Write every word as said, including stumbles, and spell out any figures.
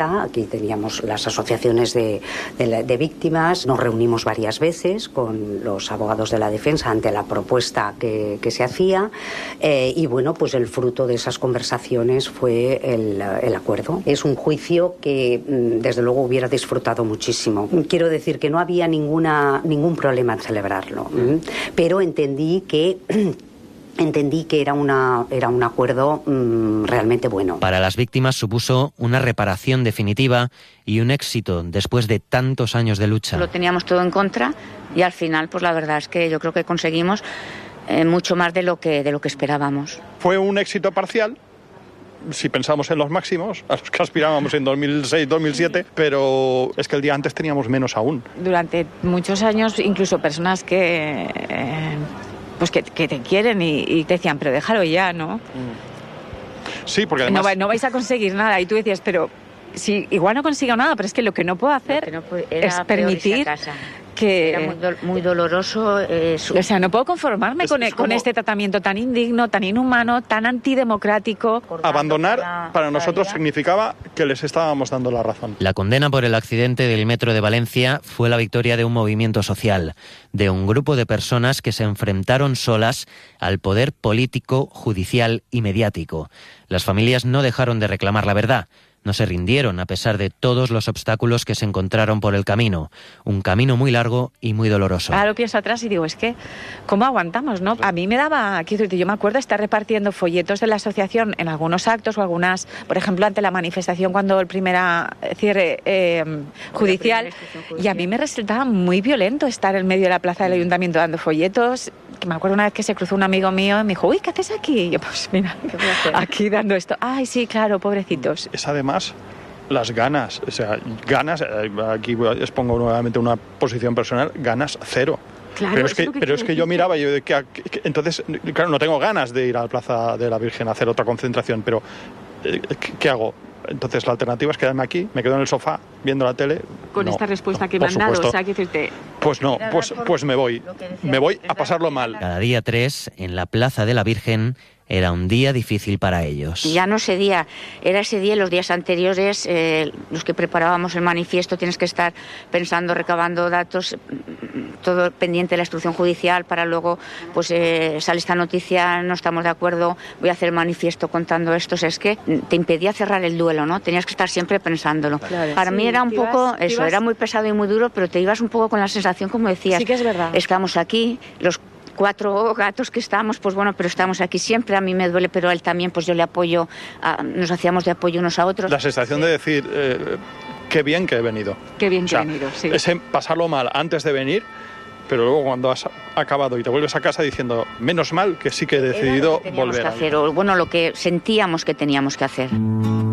Aquí teníamos las asociaciones de, de, de víctimas, nos reunimos varias veces con los abogados de la defensa ante la propuesta que, que se hacía eh, y bueno, pues el fruto de esas conversaciones fue el, el acuerdo. Es un juicio que desde luego hubiera disfrutado muchísimo. Quiero decir que no había ninguna, ningún problema en celebrarlo, pero entendí que Entendí que era, una, era un acuerdo mmm, realmente bueno. Para las víctimas supuso una reparación definitiva y un éxito después de tantos años de lucha. Lo teníamos todo en contra y al final, pues la verdad es que yo creo que conseguimos eh, mucho más de lo que, de lo que esperábamos. Fue un éxito parcial, si pensamos en los máximos, a los que aspirábamos en dos mil seis, dos mil siete, pero es que el día antes teníamos menos aún. Durante muchos años, incluso personas que... Eh... pues que, que te quieren y, y te decían, pero déjalo ya, ¿no? Sí, porque además... No, no vais a conseguir nada. Y tú decías, pero sí, igual no consigo nada, pero es que lo que no puedo hacer que no puedo, es permitir que... Era muy, do, muy doloroso. Eh, su... O sea, no puedo conformarme es, con, es como... con este tratamiento tan indigno, tan inhumano, tan antidemocrático. Abandonar para, para nosotros para significaba que les estábamos dando la razón. La condena por el accidente del metro de Valencia fue la victoria de un movimiento social, de un grupo de personas que se enfrentaron solas al poder político, judicial y mediático. Las familias no dejaron de reclamar la verdad. No se rindieron a pesar de todos los obstáculos que se encontraron por el camino. Un camino muy largo y muy doloroso. Ahora lo pienso atrás y digo, es que, ¿cómo aguantamos, no? A mí me daba, quiero decir, yo me acuerdo estar repartiendo folletos de la asociación en algunos actos o algunas, por ejemplo, ante la manifestación cuando el primer cierre eh, judicial, y a mí me resultaba muy violento estar en medio de la plaza del ayuntamiento dando folletos. Que me acuerdo una vez que se cruzó un amigo mío y me dijo, uy, ¿qué haces aquí? Y yo, pues mira, aquí dando esto. Ay, sí, claro, pobrecitos. Es además las ganas, o sea, ganas, aquí expongo nuevamente una posición personal, ganas cero. Claro, pero es que, es que pero es que yo miraba y yo de que, que, entonces, claro, no tengo ganas de ir a la Plaza de la Virgen a hacer otra concentración, pero ¿qué, qué hago? Entonces la alternativa es quedarme aquí, me quedo en el sofá viendo la tele. Con no, esta respuesta no, que me han dado, supuesto. o sea, que decirte... Pues no, pues, pues me voy, me voy a pasarlo mal. Cada día tres, en la Plaza de la Virgen, era un día difícil para ellos. Ya no ese día, era ese día y los días anteriores, eh, los que preparábamos el manifiesto, tienes que estar pensando, recabando datos, todo pendiente de la instrucción judicial para luego, pues eh, sale esta noticia, no estamos de acuerdo, voy a hacer el manifiesto contando esto. O sea, es que te impedía cerrar el duelo, ¿no? Tenías que estar siempre pensándolo. Claro. Para sí, mí era un poco ibas, eso, ibas... era muy pesado y muy duro, pero te ibas un poco con la sensación, como decías, sí que es verdad. Estamos aquí, los cuatro gatos que estamos, pues bueno, pero estamos aquí siempre, a mí me duele, pero a él también, pues yo le apoyo, a, nos hacíamos de apoyo unos a otros. La sensación sí. de decir, eh, qué bien que he venido. Qué bien que o sea, he venido, sí. Ese pasarlo mal antes de venir, pero luego cuando has acabado y te vuelves a casa diciendo, menos mal que sí que he decidido Era lo que volver. Que hacer, o bueno, lo que sentíamos que teníamos que hacer.